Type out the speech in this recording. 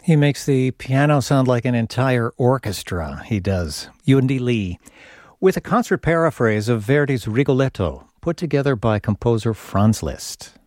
He makes the piano sound like an entire orchestra, he does. Yundi Lee, with a concert paraphrase of Verdi's Rigoletto, put together by composer Franz Liszt.